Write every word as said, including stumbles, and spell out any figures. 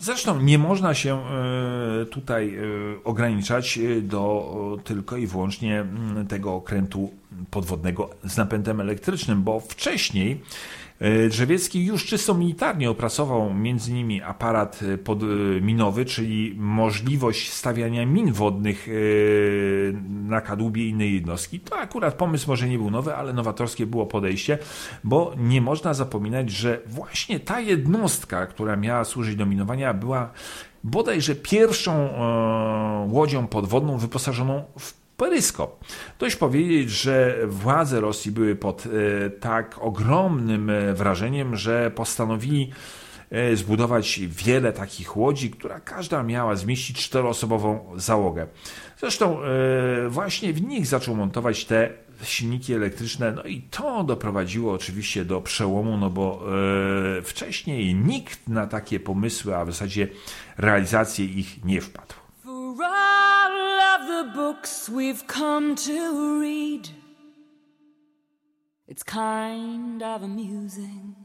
Zresztą nie można się tutaj ograniczać do tylko i wyłącznie tego okrętu podwodnego z napędem elektrycznym, bo wcześniej Drzewiecki już czysto militarnie opracował między innymi aparat podminowy, czyli możliwość stawiania min wodnych na kadłubie innej jednostki. To akurat pomysł może nie był nowy, ale nowatorskie było podejście, bo nie można zapominać, że właśnie ta jednostka, która miała służyć do minowania, była bodajże pierwszą łodzią podwodną wyposażoną w peryskop. Dość powiedzieć, że władze Rosji były pod e, tak ogromnym wrażeniem, że postanowili e, zbudować wiele takich łodzi, która każda miała zmieścić czteroosobową załogę. Zresztą e, właśnie w nich zaczął montować te silniki elektryczne, no i to doprowadziło oczywiście do przełomu, no bo e, wcześniej nikt na takie pomysły, a w zasadzie realizację ich nie wpadł. The books we've come to read, it's kind of amusing